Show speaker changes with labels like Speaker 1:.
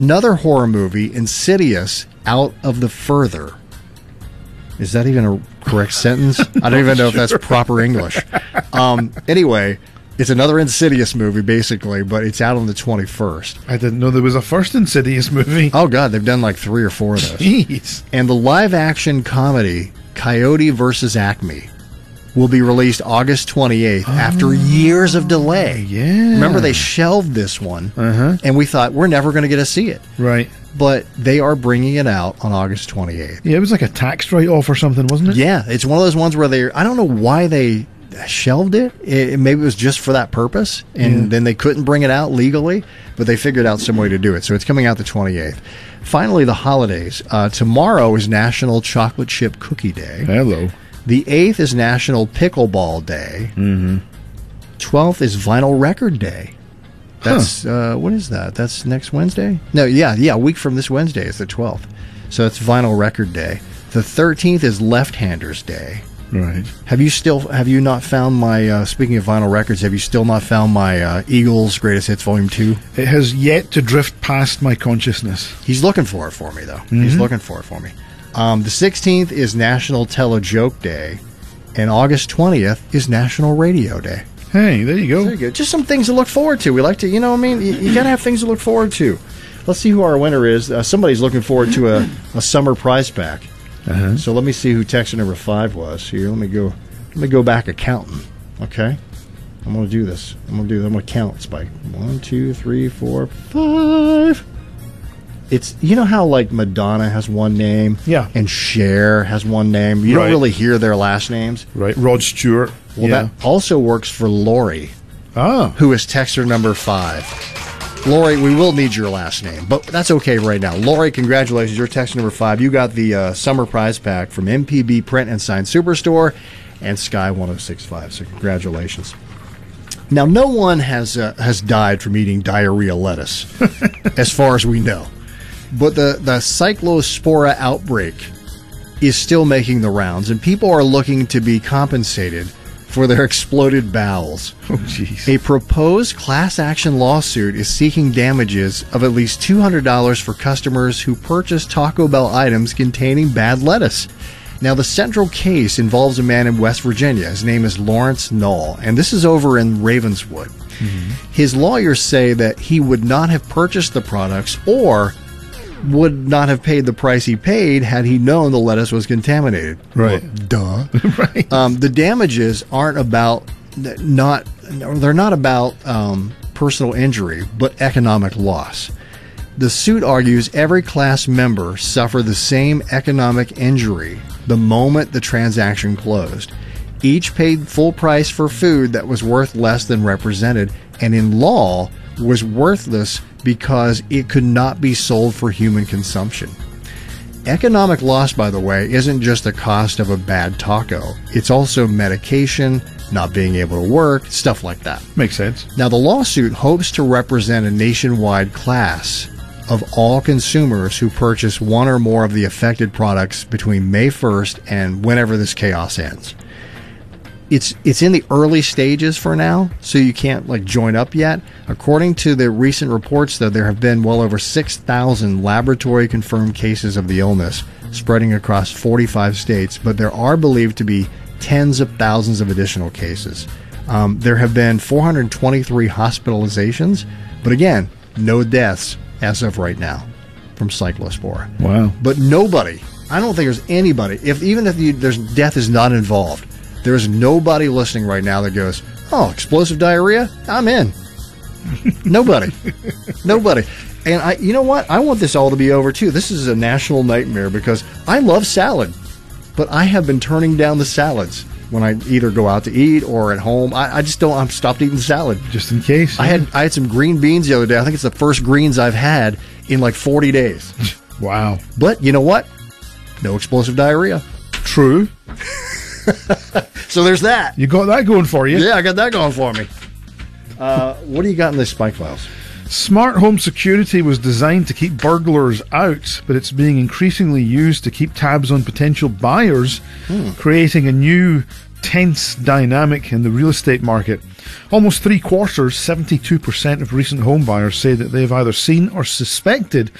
Speaker 1: Another horror movie, Insidious, Out of the Further. Is that even a correct sentence? I don't even know if that's proper English. Anyway, it's another Insidious movie, basically, but it's out on the 21st.
Speaker 2: I didn't know there was a first Insidious movie.
Speaker 1: Oh, God, they've done like 3 or 4 of those.
Speaker 2: Jeez.
Speaker 1: And the live-action comedy, Coyote vs. Acme, will be released August 28th after years of delay.
Speaker 2: Yeah.
Speaker 1: Remember, they shelved this one, and we thought, we're never going to get to see it.
Speaker 2: Right.
Speaker 1: But they are bringing it out on August 28th.
Speaker 2: Yeah, it was like a tax write-off or something, wasn't it?
Speaker 1: Yeah, it's one of those ones where I don't know why they shelved it. Maybe it was just for that purpose, and then they couldn't bring it out legally, but they figured out some way to do it. So it's coming out the 28th. Finally, the holidays. Tomorrow is National Chocolate Chip Cookie Day.
Speaker 2: Hello.
Speaker 1: The 8th is National Pickleball Day. 12th is Vinyl Record Day. That's what is that? That's next Wednesday? No, yeah, a week from this Wednesday is the 12th. So it's Vinyl Record Day. The 13th is Left-Handers Day.
Speaker 2: Right.
Speaker 1: Have you not found my speaking of vinyl records, have you still not found my Eagles Greatest Hits Volume 2?
Speaker 2: It has yet to drift past my consciousness.
Speaker 1: He's looking for it for me, though. He's looking for it for me. The 16th is National Tell-A-Joke Day, and August 20th is National Radio Day.
Speaker 2: Hey, there you go.
Speaker 1: Very good. Just some things to look forward to. We like to, you know what I mean? You got to have things to look forward to. Let's see who our winner is. Somebody's looking forward to a summer prize pack. So let me see who texter number 5 was. Here, let me go back a counting. Okay? I'm going to do this. I'm going to count, Spike. 1, 2, 3, 4, 5. It's, you know how like Madonna has one name, and Cher has one name. You don't really hear their last names,
Speaker 2: right? Rod Stewart.
Speaker 1: Well, that also works for Lori, who is texter number 5. Lori, we will need your last name, but that's okay right now. Lori, congratulations! You're texter number 5. You got the summer prize pack from MPB Print and Sign Superstore and Sky 106.5. So congratulations. Now, no one has died from eating diarrhea lettuce, as far as we know. But the Cyclospora outbreak is still making the rounds, and people are looking to be compensated for their exploded bowels.
Speaker 2: Oh, jeez.
Speaker 1: A proposed class action lawsuit is seeking damages of at least $200 for customers who purchase Taco Bell items containing bad lettuce. Now, the central case involves a man in West Virginia. His name is Lawrence Knoll, and this is over in Ravenswood. His lawyers say that he would not have purchased the products or would not have paid the price he paid had he known the lettuce was contaminated.
Speaker 2: Right.
Speaker 1: Well, duh.
Speaker 2: Right.
Speaker 1: The damages aren't about they're not about personal injury, but economic loss. The suit argues every class member suffered the same economic injury the moment the transaction closed. Each paid full price for food that was worth less than represented, and in law was worthless because it could not be sold for human consumption. Economic loss, by the way, isn't just the cost of a bad taco. It's also medication, not being able to work, stuff like that.
Speaker 2: Makes sense.
Speaker 1: Now, the lawsuit hopes to represent a nationwide class of all consumers who purchase one or more of the affected products between May 1st and whenever this chaos ends. It's in the early stages for now, so you can't like join up yet. According to the recent reports, though, there have been well over 6,000 laboratory-confirmed cases of the illness spreading across 45 states, but there are believed to be tens of thousands of additional cases. There have been 423 hospitalizations, but again, no deaths as of right now from Cyclospora.
Speaker 2: Wow.
Speaker 1: But nobody, I don't think there's anybody, even if there's death is not involved, there's nobody listening right now that goes, oh, explosive diarrhea? I'm in. Nobody. Nobody. And you know what? I want this all to be over, too. This is a national nightmare because I love salad, but I have been turning down the salads when I either go out to eat or at home. I just don't. I've stopped eating salad.
Speaker 2: Just in case.
Speaker 1: I had some green beans the other day. I think it's the first greens I've had in like 40 days.
Speaker 2: Wow.
Speaker 1: But you know what? No explosive diarrhea.
Speaker 2: True.
Speaker 1: So there's that.
Speaker 2: You got that going for you.
Speaker 1: Yeah, I got that going for me. What do you got in this Spike Files?
Speaker 2: Smart home security was designed to keep burglars out, but it's being increasingly used to keep tabs on potential buyers, creating a new tense dynamic in the real estate market. Almost 3/4, 72% of recent home buyers say that they've either seen or suspected